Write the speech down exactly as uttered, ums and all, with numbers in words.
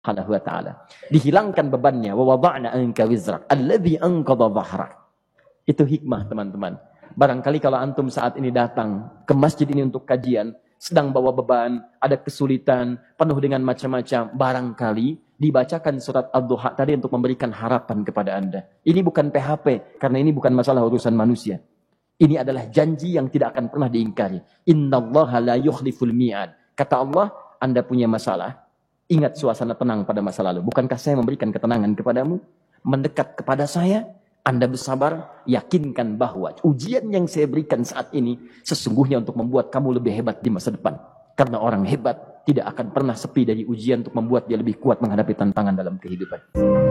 Subhanahu wa ta'ala. Dihilangkan bebannya. Wa wada'na anka wizrak alladhi anqadha dhahrak. Itu hikmah, teman-teman. Barangkali kalau antum saat ini datang ke masjid ini untuk kajian, sedang bawa beban, ada kesulitan, penuh dengan macam-macam, barangkali dibacakan surat Ad-Duha tadi untuk memberikan harapan kepada Anda. Ini bukan P H P, karena ini bukan masalah urusan manusia. Ini adalah janji yang tidak akan pernah diingkari. Innallaha la yukhliful mi'ad. Kata Allah, Anda punya masalah, ingat suasana tenang pada masa lalu. Bukankah saya memberikan ketenangan kepadamu? Mendekat kepada saya, Anda bersabar, yakinkan bahwa ujian yang saya berikan saat ini sesungguhnya untuk membuat kamu lebih hebat di masa depan. Karena orang hebat tidak akan pernah sepi dari ujian untuk membuat dia lebih kuat menghadapi tantangan dalam kehidupan.